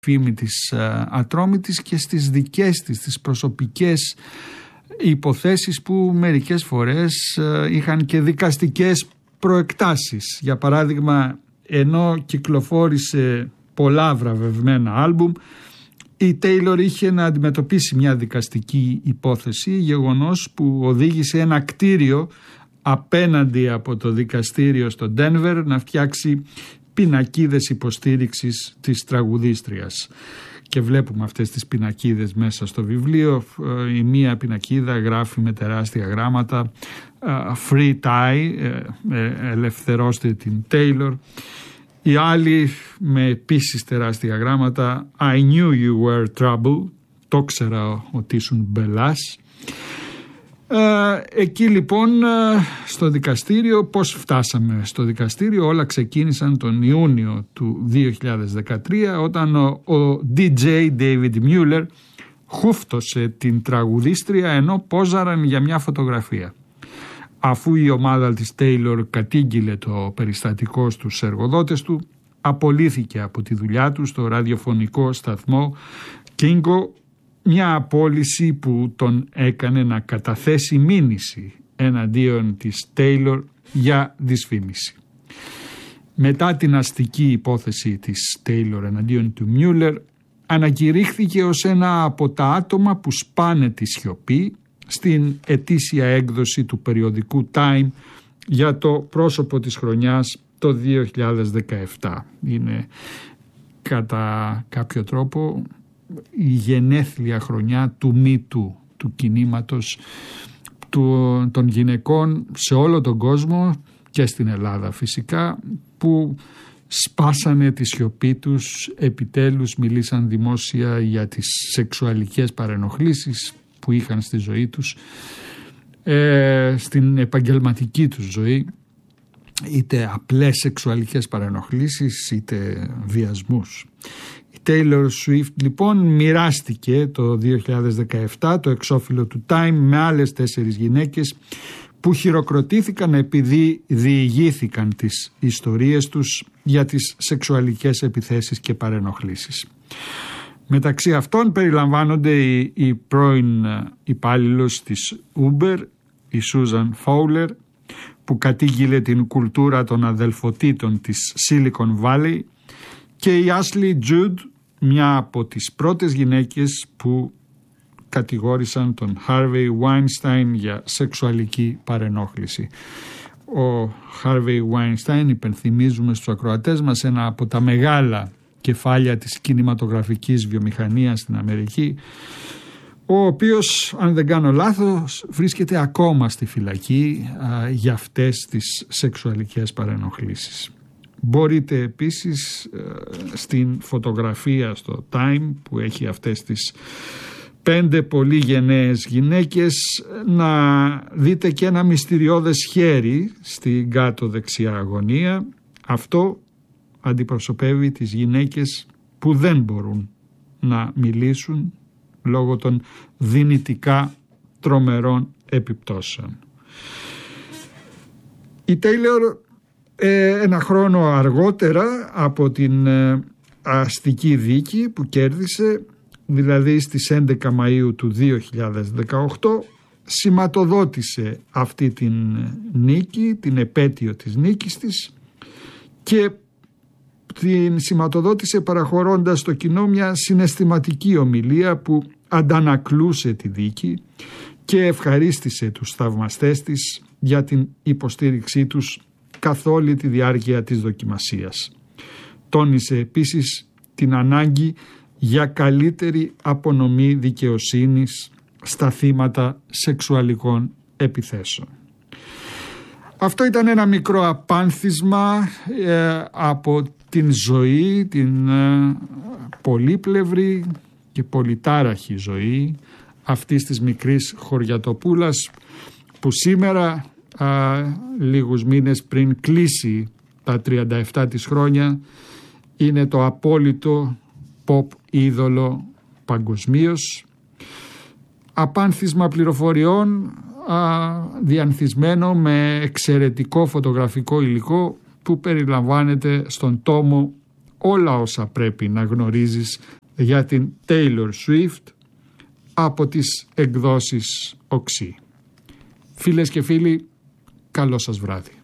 φήμη της Ατρόμητης και στις δικές της, τις προσωπικές υποθέσεις που μερικές φορές είχαν και δικαστικές προεκτάσεις. Για παράδειγμα, ενώ κυκλοφόρησε πολλά βραβευμένα άλμπουμ, η Taylor είχε να αντιμετωπίσει μια δικαστική υπόθεση, γεγονός που οδήγησε ένα κτίριο απέναντι από το δικαστήριο στο Denver να φτιάξει πινακίδες υποστήριξης της τραγουδίστριας. Και βλέπουμε αυτές τις πινακίδες μέσα στο βιβλίο. Η μία πινακίδα γράφει με τεράστια γράμματα «Free Ty», ελευθερώστε την Taylor. Η άλλη με επίσης τεράστια γράμματα «I knew you were trouble», το ξέρα ότι ήσουν μπελάς. Εκεί λοιπόν στο δικαστήριο, πώς φτάσαμε στο δικαστήριο? Όλα ξεκίνησαν τον Ιούνιο του 2013 όταν ο DJ David Mueller χούφτωσε την τραγουδίστρια ενώ πόζαραν για μια φωτογραφία. Αφού η ομάδα της Taylor κατήγγειλε το περιστατικό στους εργοδότες του, απολύθηκε από τη δουλειά του στο ραδιοφωνικό σταθμό Kingo, μια απόλυση που τον έκανε να καταθέσει μήνυση εναντίον της Taylor για δυσφήμιση. Μετά την αστική υπόθεση της Taylor εναντίον του Mueller, ανακηρύχθηκε ως ένα από τα άτομα που σπάνε τη σιωπή στην ετήσια έκδοση του περιοδικού Time για το πρόσωπο της χρονιάς το 2017. Είναι κατά κάποιο τρόπο η γενέθλια χρονιά του Me Too, του κινήματος των γυναικών σε όλο τον κόσμο και στην Ελλάδα φυσικά, που σπάσανε τη σιωπή τους, επιτέλους μιλήσαν δημόσια για τις σεξουαλικές παρενοχλήσεις που είχαν στη ζωή τους, στην επαγγελματική τους ζωή, είτε απλές σεξουαλικές παρενοχλήσεις είτε βιασμούς. Η Taylor Swift λοιπόν μοιράστηκε το 2017 το εξώφυλλο του Time με άλλες 4 γυναίκες που χειροκροτήθηκαν επειδή διηγήθηκαν τις ιστορίες τους για τις σεξουαλικές επιθέσεις και παρενοχλήσεις. Μεταξύ αυτών περιλαμβάνονται η πρώην υπάλληλος της Uber, η Susan Fowler, που κατήγγειλε την κουλτούρα των αδελφοτήτων της Silicon Valley, και η Ashley Judd, μια από τις πρώτες γυναίκες που κατηγόρησαν τον Harvey Weinstein για σεξουαλική παρενόχληση. Ο Harvey Weinstein, υπενθυμίζουμε στους ακροατές μας, ένα από τα μεγάλα κεφάλια της κινηματογραφικής βιομηχανίας στην Αμερική, ο οποίος, αν δεν κάνω λάθος, βρίσκεται ακόμα στη φυλακή για αυτές τις σεξουαλικές παρενοχλήσεις. Μπορείτε επίσης στην φωτογραφία στο Time που έχει αυτές τις 5 πολύ γενναίες γυναίκες να δείτε και ένα μυστηριώδες χέρι στην κάτω δεξιά γωνία. Αυτό αντιπροσωπεύει τις γυναίκες που δεν μπορούν να μιλήσουν λόγω των δυνητικά τρομερών επιπτώσεων. Η Taylor ένα χρόνο αργότερα από την αστική δίκη που κέρδισε, δηλαδή στις 11 Μαΐου του 2018, σηματοδότησε αυτή την νίκη, την επέτειο της νίκης της, και την σηματοδότησε παραχωρώντας στο κοινό μια συναισθηματική ομιλία που αντανακλούσε τη δίκη και ευχαρίστησε τους θαυμαστές της για την υποστήριξή τους καθ' όλη τη διάρκεια της δοκιμασίας. Τόνισε επίσης την ανάγκη για καλύτερη απονομή δικαιοσύνης στα θύματα σεξουαλικών επιθέσεων. Αυτό ήταν ένα μικρό απάνθισμα από την ζωή, την πολύπλευρη και πολυτάραχη ζωή αυτής της μικρής χωριατοπούλας που σήμερα, λίγους μήνες πριν κλείσει τα 37 της χρόνια, είναι το απόλυτο pop είδωλο παγκοσμίως. Απάνθισμα πληροφοριών διανθισμένο με εξαιρετικό φωτογραφικό υλικό που περιλαμβάνεται στον τόμο όλα όσα πρέπει να γνωρίζεις για την Taylor Swift από τις εκδόσεις Οξύ. Φίλες και φίλοι, καλό σας βράδυ.